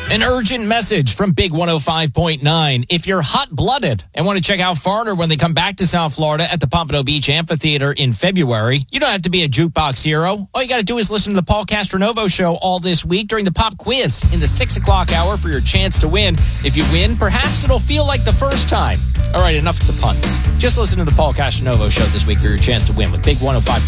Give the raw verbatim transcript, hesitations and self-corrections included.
An urgent message from Big one oh five point nine. If you're hot-blooded and want to check out Foreigner when they come back to South Florida at the Pompano Beach Amphitheater in February, you don't have to be a jukebox hero. All you got to do is listen to the Paul Castronovo Show all this week during the pop quiz in the six o'clock hour for your chance to win. If you win, perhaps it'll feel like the first time. All right, enough with the punts. Just listen to the Paul Castronovo Show this week for your chance to win with Big one oh five point nine.